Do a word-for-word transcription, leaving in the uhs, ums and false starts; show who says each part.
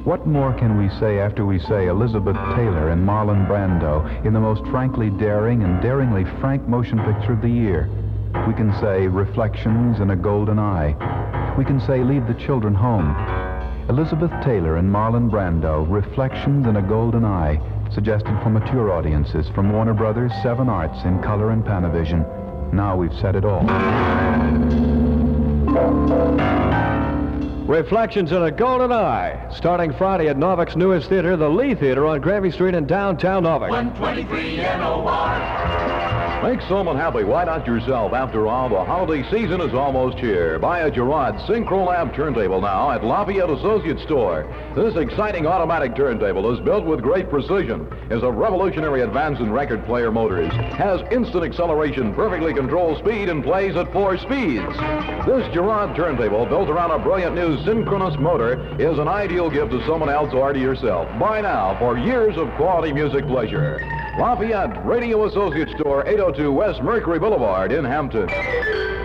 Speaker 1: What more can we say after we say Elizabeth Taylor and Marlon Brando in the most frankly daring and daringly frank motion picture of the year? We can say Reflections in a Golden Eye. We can say Leave the Children Home. Elizabeth Taylor and Marlon Brando, Reflections in a Golden Eye, suggested for mature audiences from Warner Brothers, Seven Arts in color and Panavision. Now we've said it all.
Speaker 2: Reflections in a Golden Eye, starting Friday at Norfolk's newest theater, the Lee Theater on Granby Street in downtown Norfolk.
Speaker 3: one twenty-three N O R.
Speaker 4: Make someone happy. Why not yourself? After all, the holiday season is almost here. Buy a Gerard Synchrolab turntable now at Lafayette Associates Store. This exciting automatic turntable is built with great precision, is a revolutionary advance in record player motors, has instant acceleration, perfectly controlled speed, and plays at four speeds. This Gerard turntable, built around a brilliant new synchronous motor, is an ideal gift to someone else or to yourself. Buy now for years of quality music pleasure. Lafayette Radio Associates Store, eight oh two West Mercury Boulevard in Hampton.